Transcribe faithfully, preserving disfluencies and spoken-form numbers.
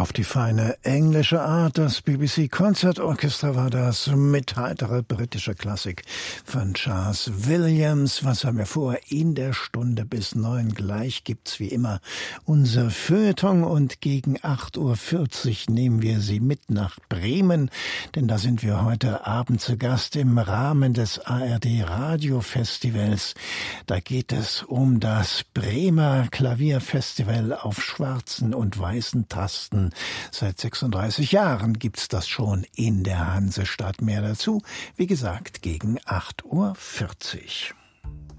Auf die feine englische Art, das B B C Concert Orchestra war das, mit heiterer britischer Klassik von Charles Williams. Was haben wir vor? In der Stunde bis neun gleich gibt's wie immer unser Feuilleton und gegen acht Uhr vierzig nehmen wir Sie mit nach Bremen, denn da sind wir heute Abend zu Gast im Rahmen des A R D Radiofestivals. Da geht es um das Bremer Klavierfestival auf schwarzen und weißen Tasten. Seit sechsunddreißig Jahren gibt's das schon in der Hansestadt. Mehr dazu, wie gesagt, gegen acht Uhr vierzig.